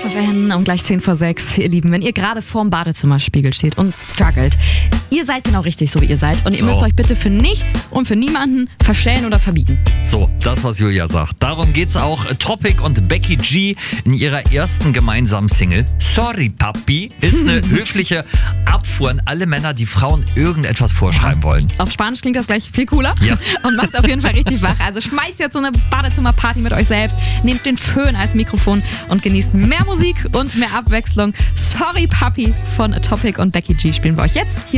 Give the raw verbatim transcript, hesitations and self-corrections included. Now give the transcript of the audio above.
F N um gleich zehn vor sechs, ihr Lieben. Wenn ihr gerade vorm Badezimmerspiegel steht und struggelt, ihr seid genau richtig, so wie ihr seid. Und ihr So. müsst euch bitte für nichts und für niemanden verstellen oder verbiegen. So, das, was Julia sagt. Darum geht's auch. Topic und Becky G in ihrer ersten gemeinsamen Single. Sorry, Papi ist eine höfliche Abfuhr an alle Männer, die Frauen irgendetwas vorschreiben wollen. Auf Spanisch klingt das gleich viel cooler Ja. und macht auf jeden Fall richtig wach. Also schmeißt jetzt so eine Badezimmerparty mit euch selbst, nehmt den Föhn als Mikrofon und genießt mehr Musik und mehr Abwechslung. Sorry, Papi von Topic und Becky G spielen wir euch jetzt hier